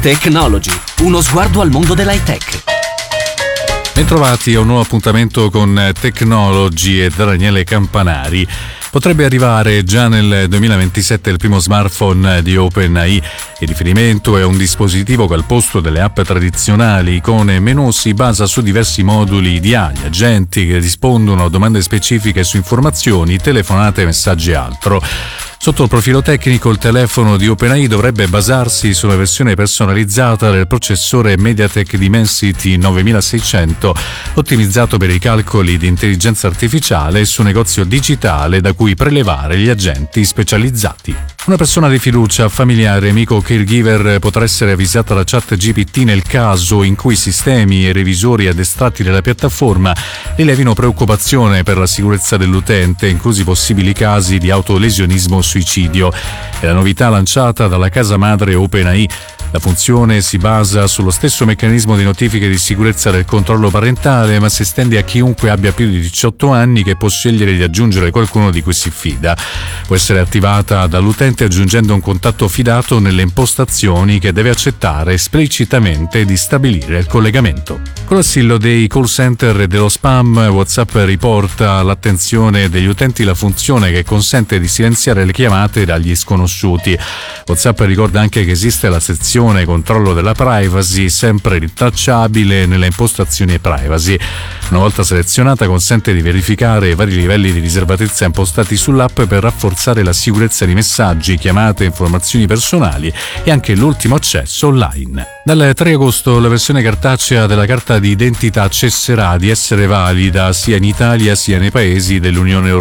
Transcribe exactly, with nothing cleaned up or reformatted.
Technology, uno sguardo al mondo dell'high-tech. Bentrovati a un nuovo appuntamento con Technology e da Daniele Campanari. Potrebbe arrivare già nel duemilaventisette il primo smartphone di OpenAI. Il riferimento è un dispositivo che al posto delle app tradizionali, icone e menu, si basa su diversi moduli di A I, agenti che rispondono a domande specifiche su informazioni, telefonate, messaggi e altro. Sotto il profilo tecnico, il telefono di OpenAI dovrebbe basarsi sulla versione personalizzata del processore MediaTek Dimensity novemilaseicento, ottimizzato per i calcoli di intelligenza artificiale e su negozio digitale da cui prelevare gli agenti specializzati. Una persona di fiducia, familiare, amico o caregiver potrà essere avvisata da ChatGPT nel caso in cui sistemi e revisori addestrati della piattaforma rilevino preoccupazione per la sicurezza dell'utente, inclusi possibili casi di autolesionismo o suicidio. È la novità lanciata dalla casa madre OpenAI. La funzione si basa sullo stesso meccanismo di notifiche di sicurezza del controllo parentale, ma si estende a chiunque abbia più di diciotto anni, che può scegliere di aggiungere qualcuno di cui si fida. Può essere attivata dall'utente aggiungendo un contatto fidato nelle impostazioni, che deve accettare esplicitamente di stabilire il collegamento. Con l'assillo dei call center e dello spam, WhatsApp riporta all'attenzione degli utenti la funzione che consente di silenziare le chiamate dagli sconosciuti. WhatsApp ricorda anche che esiste la sezione controllo della privacy, sempre rintracciabile nelle impostazioni privacy. Una volta selezionata, consente di verificare i vari livelli di riservatezza impostati sull'app per rafforzare la sicurezza di messaggi, chiamate, informazioni personali e anche l'ultimo accesso online. Dal tre agosto la versione cartacea della carta di identità cesserà di essere valida sia in Italia sia nei paesi dell'Unione Europea.